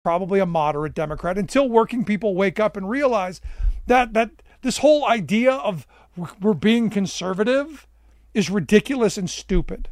probably a moderate Democrat, until working people wake up and realize that this whole idea of we're being conservative is ridiculous and stupid.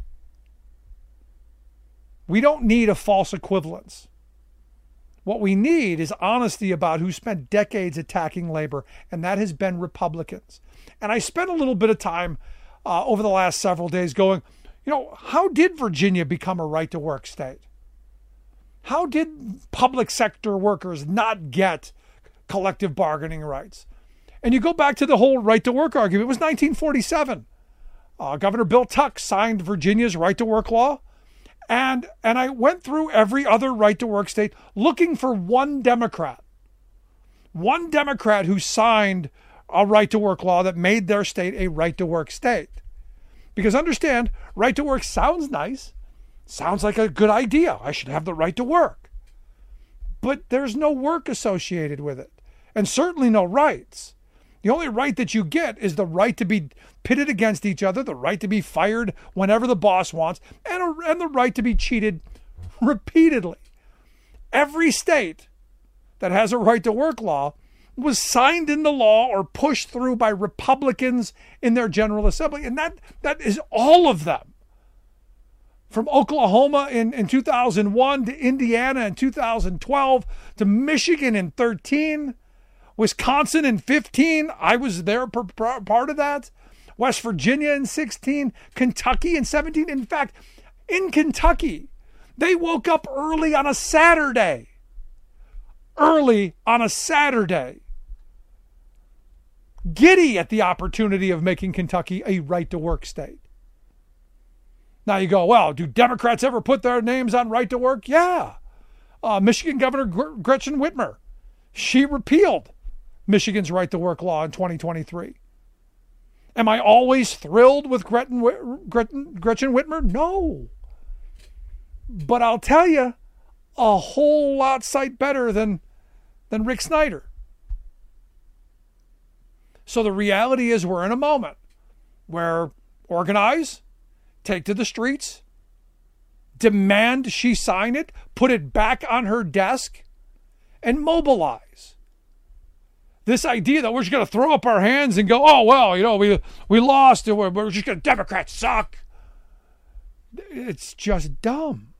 We don't need a false equivalence. What we need is honesty about who spent decades attacking labor, and that has been Republicans. And I spent a little bit of time over the last several days going, how did Virginia become a right-to-work state? How did public sector workers not get collective bargaining rights? And you go back to the whole right-to-work argument. It was 1947. Governor Bill Tuck signed Virginia's right-to-work law. And I went through every other right-to-work state looking for one Democrat who signed a right-to-work law that made their state a right-to-work state. Because understand, right-to-work sounds nice, sounds like a good idea. I should have the right to work. But there's no work associated with it, and certainly no rights. The only right that you get is the right to be pitted against each other, the right to be fired whenever the boss wants, and the right to be cheated repeatedly. Every state that has a right to work law was signed into law or pushed through by Republicans in their General Assembly. And that is all of them. From Oklahoma in 2001 to Indiana in 2012 to Michigan in 2013. Wisconsin in 2015, I was there part of that. West Virginia in 2016, Kentucky in 2017. In fact, in Kentucky, they woke up early on a Saturday. Giddy at the opportunity of making Kentucky a right-to-work state. Now you go, well, do Democrats ever put their names on right to work? Yeah. Michigan Governor Gretchen Whitmer, she repealed Michigan's right to work law in 2023. Am I always thrilled with Gretchen Whitmer? No. But I'll tell you, a whole lot sight better than Rick Snyder. So the reality is we're in a moment where organize, take to the streets, demand she sign it, put it back on her desk, and mobilize. This idea that we're just going to throw up our hands and go, oh, well, we lost, and we're just going to, Democrats suck. It's just dumb.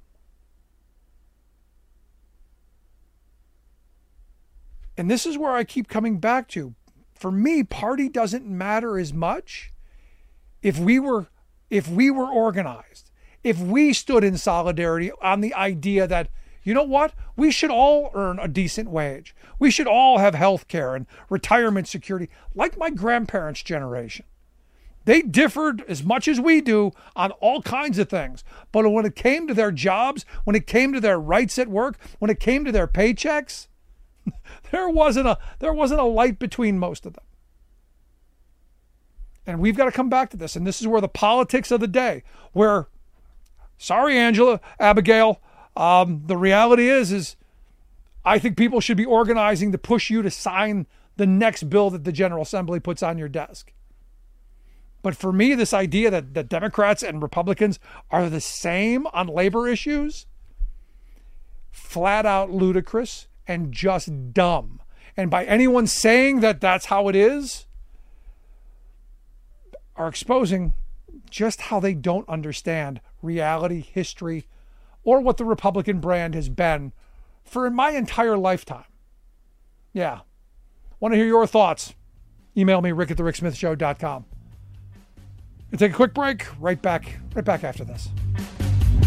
And this is where I keep coming back to. For me, party doesn't matter as much if we were organized, if we stood in solidarity on the idea that, you know what, we should all earn a decent wage. We should all have health care and retirement security, like my grandparents' generation. They differed as much as we do on all kinds of things. But when it came to their jobs, when it came to their rights at work, when it came to their paychecks, there wasn't a light between most of them. And we've got to come back to this. And this is where the politics of the day, where, sorry, Abigail, the reality is I think people should be organizing to push you to sign the next bill that the General Assembly puts on your desk. But for me, this idea that Democrats and Republicans are the same on labor issues, flat out ludicrous and just dumb. And by anyone saying that that's how it is, are exposing just how they don't understand reality, history, or what the Republican brand has been for my entire lifetime. Yeah. Want to hear your thoughts? Email me, rick@thericksmithshow.com. We'll take a quick break. Right back after this.